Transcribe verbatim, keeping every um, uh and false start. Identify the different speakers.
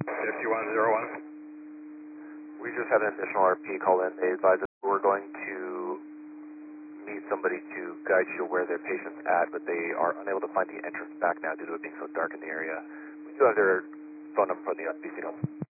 Speaker 1: fifty-one zero one.
Speaker 2: We just had an additional R P call in. They advised us we're going to need somebody to guide you to where their patient's at, but they are unable to find the entrance back now due to it being so dark in the area. We do have their phone number for the B C notes.